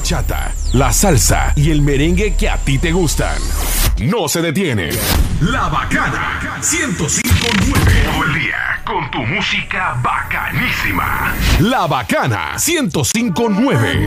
bachata, la salsa y el merengue que a ti te gustan. No se detiene. La Bacana 105.9. Todo el día con tu música bacanísima. La Bacana 105.9.